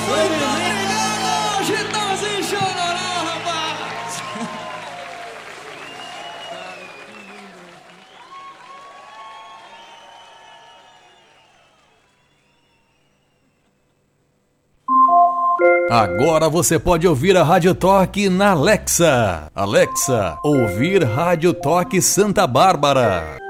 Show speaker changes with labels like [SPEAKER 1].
[SPEAKER 1] Obrigado, Chitãozinho Chororó, rapaz.
[SPEAKER 2] Agora você pode ouvir a Rádio Toque na Alexa. Alexa, ouvir Rádio Toque Santa Bárbara.